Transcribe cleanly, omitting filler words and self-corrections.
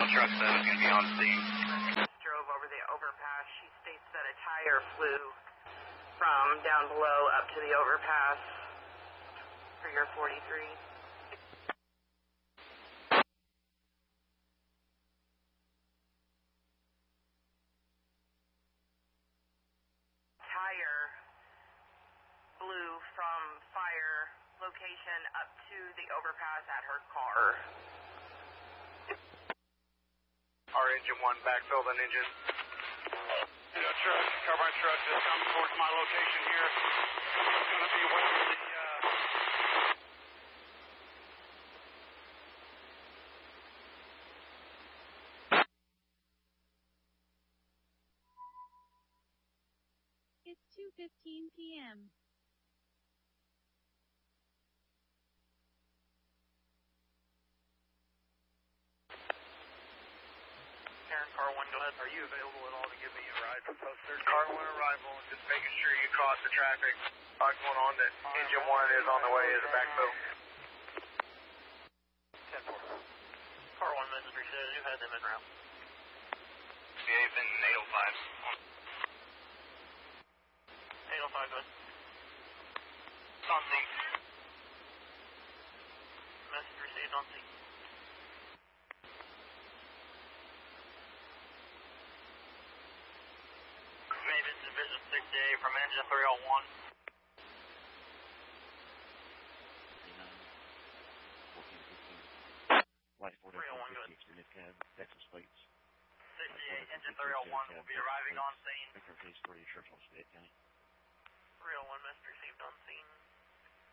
truck 7 is going to be on scene. Drove over the overpass. She states that a tire flew from down below up to the overpass for your 43. Tire flew from fire location up to the overpass at her car. Our engine 1 backfilled an engine. Truck, carbine truck just coming towards my location here. It's going to be west of the It's 2:15 p.m. Karen, car 1, go ahead. Are you available at all to give me a ride from post 13? Car 1 arrival, just making sure you cross the traffic. What's going on that engine 1 is on the way as a backfill. 10-4. Car 1, message received. You had them en route. CA's in 805. 805, good. It's on scene. Message received on scene. Division 6A from engine 301. Light 301, good. Texas plates. 68, engine 301 will be arriving on scene. Victor Case 30, Churchill, State County. 301, message received on scene.